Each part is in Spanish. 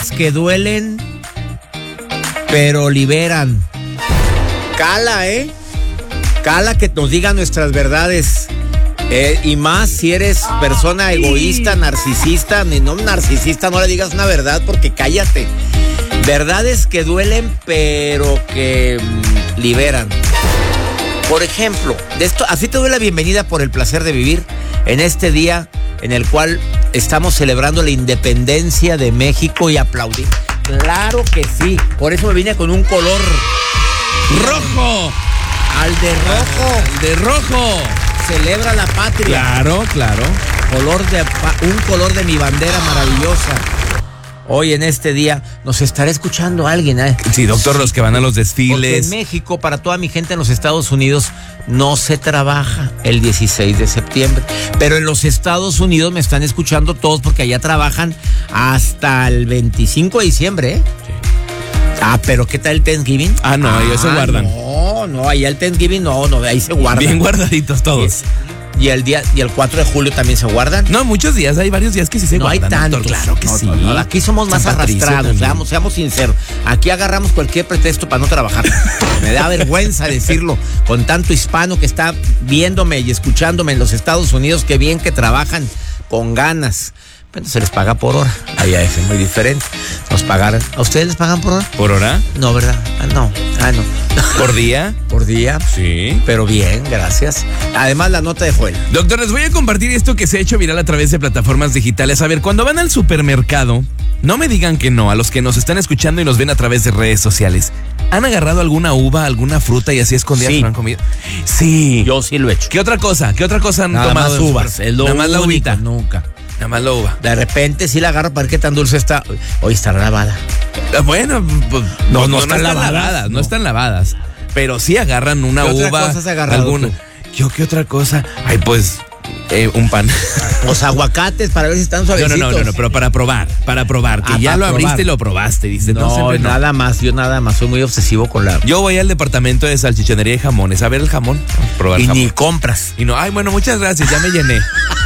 Verdades que duelen, pero liberan. Cala, Cala que nos digan nuestras verdades. Y más si eres persona egoísta, narcisista. No le digas una verdad porque cállate. Verdades que duelen, pero que liberan. Por ejemplo, así te doy la bienvenida por el placer de vivir en este día en el cual estamos celebrando la independencia de México y aplaudir. Claro que sí. Por eso me vine con un color rojo. Al de rojo. Celebra la patria. Claro. Un color de mi bandera maravillosa. Hoy en este día nos estará escuchando alguien, Sí, doctor, los que van a los desfiles. Porque en México, para toda mi gente en los Estados Unidos, no se trabaja el 16 de septiembre. Pero en los Estados Unidos me están escuchando todos porque allá trabajan hasta el 25 de diciembre, Sí. Pero ¿qué tal el Thanksgiving? No, ellos se guardan. No, allá el Thanksgiving no, ahí se guardan. Bien guardaditos todos. Y el 4 de julio también se guardan. No, muchos días, hay varios días que sí se guardan. No hay tantos. Doctor, claro que sí. No, aquí somos más arrastrados, seamos sinceros. Aquí agarramos cualquier pretexto para no trabajar. Me da vergüenza decirlo con tanto hispano que está viéndome y escuchándome en los Estados Unidos. Qué bien que trabajan con ganas. Bueno, se les paga por hora. Allá es muy diferente. ¿A ustedes les pagan por hora? ¿Por hora? No, ¿verdad? No. ¿Por día? Por día. Sí. Pero bien, gracias. Además, la nota de Joel. Doctor, les voy a compartir esto que se ha hecho viral a través de plataformas digitales. A ver, cuando van al supermercado, no me digan que no, a los que nos están escuchando y nos ven a través de redes sociales. ¿Han agarrado alguna uva, alguna fruta y así escondidas Sí. se lo han comido? Sí. Yo sí lo he hecho. ¿Qué otra cosa han Nada tomado? más uvas. Nada más la uvita. Nunca. Nada más la uva. De repente sí la agarro para ver qué tan dulce está. Hoy estará lavada. Bueno, pues no están lavadas. No están lavadas. Pero sí agarran una ¿Qué uva. otra cosa has agarrado alguna. tú? ¿Qué otra cosa? Ay, pues, un pan. Los aguacates para ver si están suavecitos. No, pero para probar. Que ya para lo abriste probar. y lo probaste. Dice, No, siempre no. nada más. Yo nada más. Soy muy obsesivo con la... Yo voy al departamento de salchichonería y jamones. A ver el jamón. Vamos a probar Y el jamón. ni compras. Y no, bueno, muchas gracias, ya me llené.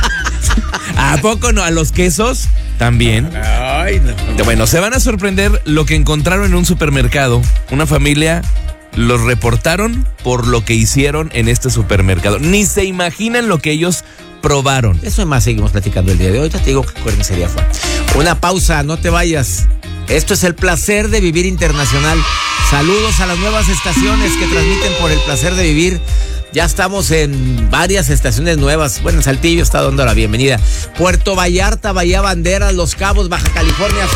¿A poco no? ¿A los quesos? También. Ay, no. Bueno, se van a sorprender lo que encontraron en un supermercado. Una familia los reportaron por lo que hicieron en este supermercado. Ni se imaginan lo que ellos probaron. Eso y más seguimos platicando el día de hoy. Ya te digo que sería fue. Una pausa, no te vayas. Esto es el placer de vivir internacional. Saludos a las nuevas estaciones que transmiten por el placer de vivir. Ya estamos en varias estaciones nuevas. Bueno, Saltillo está dando la bienvenida. Puerto Vallarta, Bahía Banderas, Los Cabos, Baja California